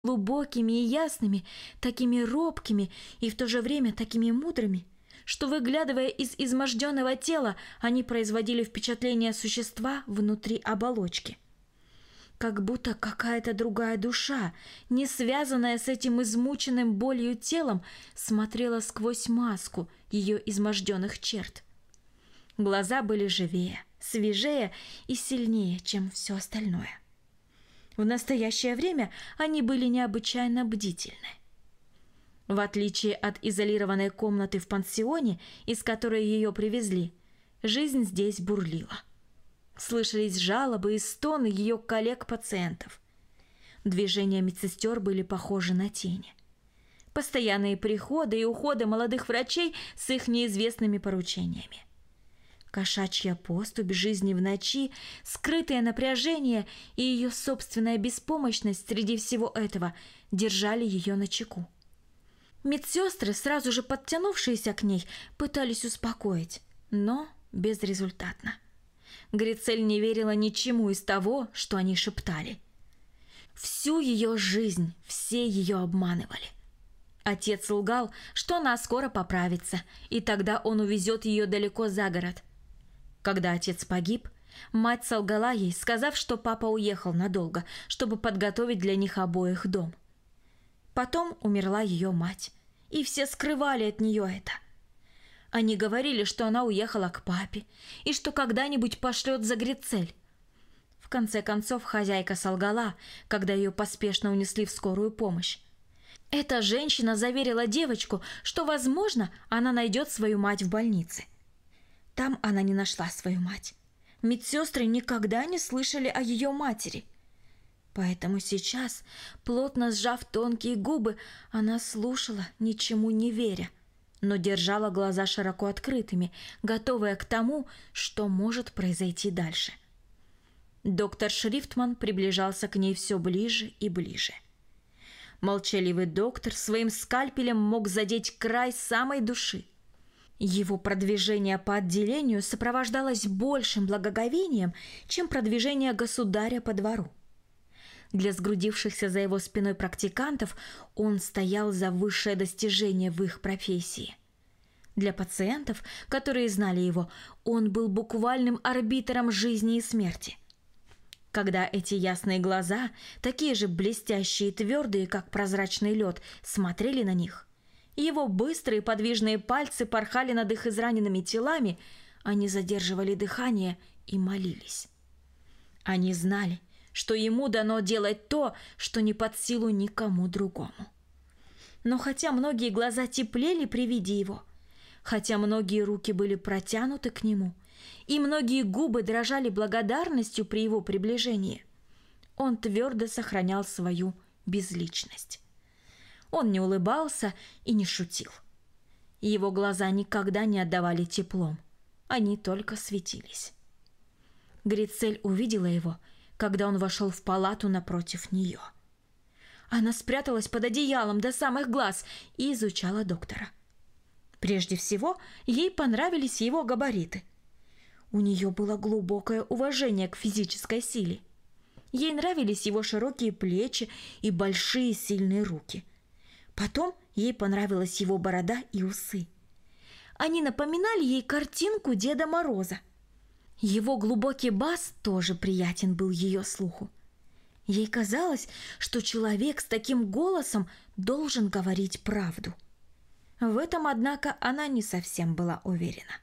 глубокими и ясными, такими робкими и в то же время такими мудрыми, что, выглядывая из изможденного тела, они производили впечатление существа внутри оболочки. Как будто какая-то другая душа, не связанная с этим измученным болью телом, смотрела сквозь маску ее изможденных черт. Глаза были живее, свежее и сильнее, чем все остальное. В настоящее время они были необычайно бдительны. В отличие от изолированной комнаты в пансионе, из которой ее привезли, жизнь здесь бурлила. Слышались жалобы и стоны ее коллег-пациентов. Движения медсестер были похожи на тени. Постоянные приходы и уходы молодых врачей с их неизвестными поручениями. Кошачья поступь жизни в ночи, скрытое напряжение и ее собственная беспомощность среди всего этого держали ее начеку. Медсестры, сразу же подтянувшиеся к ней, пытались успокоить, но безрезультатно. Грицель не верила ничему из того, что они шептали. Всю ее жизнь все ее обманывали. Отец лгал, что она скоро поправится, и тогда он увезет ее далеко за город. Когда отец погиб, мать солгала ей, сказав, что папа уехал надолго, чтобы подготовить для них обоих дом. Потом умерла ее мать, и все скрывали от нее это. Они говорили, что она уехала к папе и что когда-нибудь пошлет за Грицель. В конце концов, хозяйка солгала, когда ее поспешно унесли в скорую помощь. Эта женщина заверила девочку, что, возможно, она найдет свою мать в больнице. Там она не нашла свою мать. Медсестры никогда не слышали о ее матери. Поэтому сейчас, плотно сжав тонкие губы, она слушала, ничему не веря, но держала глаза широко открытыми, готовая к тому, что может произойти дальше. Доктор Шрифтман приближался к ней все ближе и ближе. Молчаливый доктор своим скальпелем мог задеть край самой души. Его продвижение по отделению сопровождалось большим благоговением, чем продвижение государя по двору. Для сгрудившихся за его спиной практикантов он стоял за высшее достижение в их профессии. Для пациентов, которые знали его, он был буквальным арбитром жизни и смерти. Когда эти ясные глаза, такие же блестящие и твердые, как прозрачный лед, смотрели на них, его быстрые подвижные пальцы порхали над их израненными телами, они задерживали дыхание и молились. Они знали, что ему дано делать то, что не под силу никому другому. Но хотя многие глаза теплели при виде его, хотя многие руки были протянуты к нему, и многие губы дрожали благодарностью при его приближении, он твердо сохранял свою безличность. Он не улыбался и не шутил. Его глаза никогда не отдавали теплом, они только светились. Грицель увидела его, когда он вошел в палату напротив нее. Она спряталась под одеялом до самых глаз и изучала доктора. Прежде всего, ей понравились его габариты. У нее было глубокое уважение к физической силе. Ей нравились его широкие плечи и большие сильные руки. Потом ей понравилась его борода и усы. Они напоминали ей картинку Деда Мороза. Его глубокий бас тоже приятен был ее слуху. Ей казалось, что человек с таким голосом должен говорить правду. В этом, однако, она не совсем была уверена.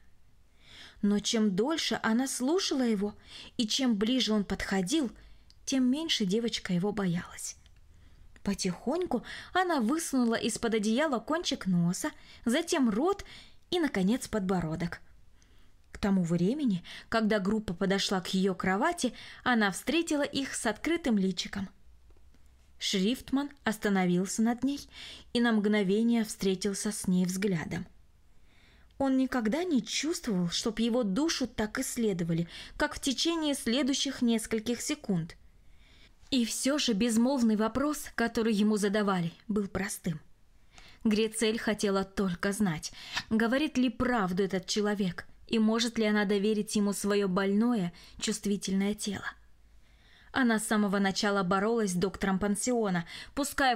Но чем дольше она слушала его, и чем ближе он подходил, тем меньше девочка его боялась. Потихоньку она высунула из-под одеяла кончик носа, затем рот и, наконец, подбородок. К тому времени, когда группа подошла к ее кровати, она встретила их с открытым личиком. Шрифтман остановился над ней и на мгновение встретился с ней взглядом. Он никогда не чувствовал, чтоб его душу так исследовали, как в течение следующих нескольких секунд. И все же безмолвный вопрос, который ему задавали, был простым. Грицель хотела только знать, говорит ли правду этот человек, и может ли она доверить ему свое больное, чувствительное тело. Она с самого начала боролась с доктором пансиона, пуская